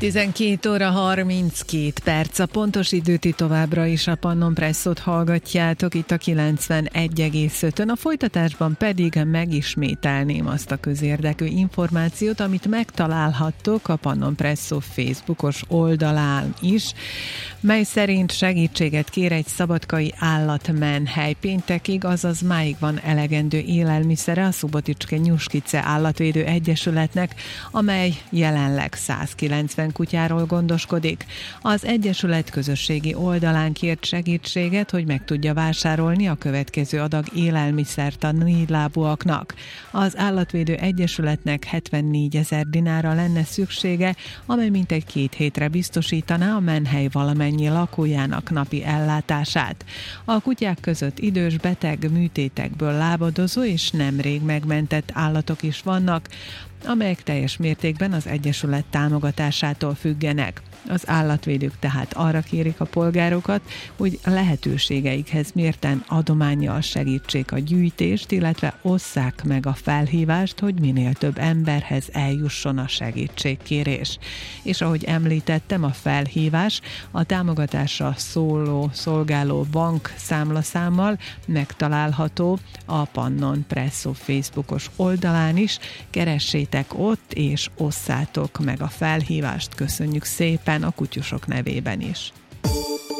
12 óra 32 perc, a pontos időt továbbra is a Pannon Presszót hallgatjátok, itt a 91,5-ön, a folytatásban pedig megismételném azt a közérdekű információt, amit megtalálhattok a Pannon Presszó Facebookos oldalán is, mely szerint segítséget kér egy szabadkai állatmenhely. Péntekig, azaz máig van elegendő élelmiszere a Suboticske Nyuskice Állatvédő Egyesületnek, amely jelenleg 190 kutyáról gondoskodik. Az Egyesület közösségi oldalán kért segítséget, hogy meg tudja vásárolni a következő adag élelmiszert a négylábúaknak. Az Állatvédő Egyesületnek 74 000 dinárra lenne szüksége, amely mintegy 2 hétre biztosítaná a menhely valamennyi lakójának napi ellátását. A kutyák között idős, beteg, műtétekből lábadozó és nemrég megmentett állatok is vannak, amelyek teljes mértékben az Egyesület támogatásától függenek. Az állatvédők tehát arra kérik a polgárokat, hogy lehetőségeikhez mérten adománnyal segítsék a gyűjtést, illetve osszák meg a felhívást, hogy minél több emberhez eljusson a segítségkérés. És ahogy említettem, a felhívás a támogatásra szolgáló bank számlaszámmal megtalálható a Pannon Presszó Facebookos oldalán is. Keressétek ott, és osszátok meg a felhívást. Köszönjük szépen a kutyusok nevében is.